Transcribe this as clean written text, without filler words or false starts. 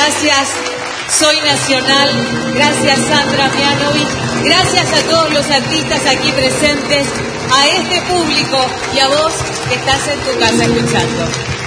Gracias, Soy Nacional. Gracias, Sandra Mianovich. Gracias a todos los artistas aquí presentes, a este público y a vos que estás en tu casa escuchando.